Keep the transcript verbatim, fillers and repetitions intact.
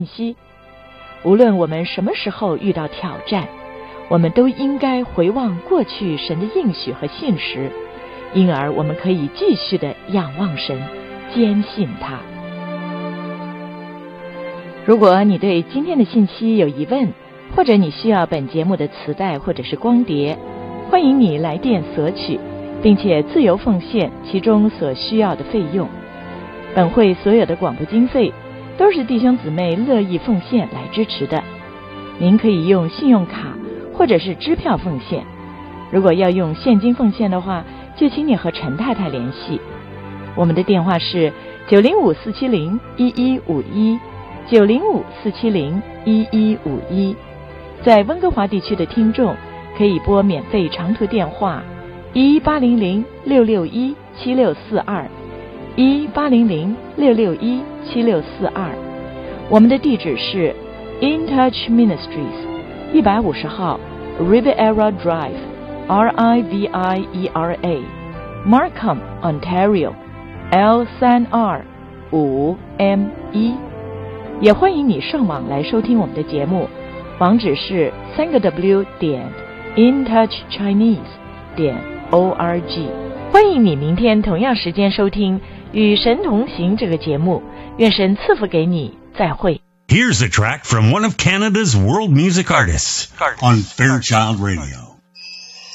信息。无论我们什么时候遇到挑战，我们都应该回望过去神的应许和信实，因而我们可以继续的仰望神，坚信他。如果你对今天的信息有疑问，或者你需要本节目的磁带或者是光碟，欢迎你来电索取，并且自由奉献其中所需要的费用。本会所有的广播经费都是弟兄姊妹乐意奉献来支持的。您可以用信用卡或者是支票奉献，如果要用现金奉献的话，就请你和陈太太联系。我们的电话是九零五四七零一一五一，九零五四七零一一五一。在温哥华地区的听众可以拨免费长途电话一八零零六六一七六四二，一八零零六六一七六四二。我们的地址是 In Touch Ministries 一百五十号 Riviera Drive R I V I E R A Markham Ontario L 三二五 M 一。也欢迎你上网来收听我们的节目，网址是三个 W 点 intouchchinese 点 org。欢迎你明天同样时间收听与神同行这个节目，愿神赐福给你，再会。 Here's a track from one of Canada's world music artists on Fairchild Radio.